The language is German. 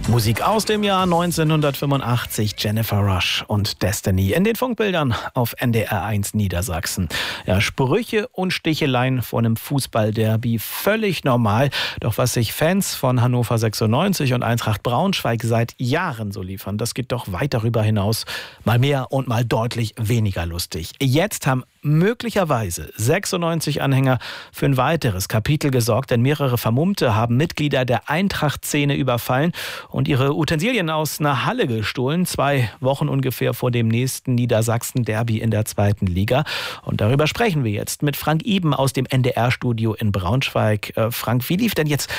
Musik aus dem Jahr 1985, Jennifer Rush und Destiny in den Funkbildern auf NDR1 Niedersachsen. Ja, Sprüche und Sticheleien vor einem Fußballderby, völlig normal. Doch was sich Fans von Hannover 96 und Eintracht Braunschweig seit Jahren so liefern, das geht doch weit darüber hinaus. Mal mehr und mal deutlich weniger lustig. Jetzt haben möglicherweise 96 Anhänger für ein weiteres Kapitel gesorgt, denn mehrere Vermummte haben Mitglieder der Eintracht-Szene überfallen und ihre Utensilien aus einer Halle gestohlen. 2 Wochen ungefähr vor dem nächsten Niedersachsen-Derby in der 2. Liga. Und darüber sprechen wir jetzt mit Frank Iben aus dem NDR-Studio in Braunschweig. Frank, wie lief denn jetzt